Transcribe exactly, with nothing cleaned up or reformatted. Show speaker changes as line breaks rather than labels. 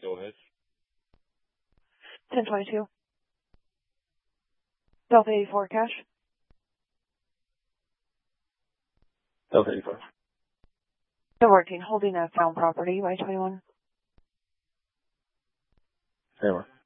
Go ahead.
ten twenty-two. Delta eighty-four cash.
Delta eighty-four.
ten fourteen, holding a found property, Y twenty-one.
There we are.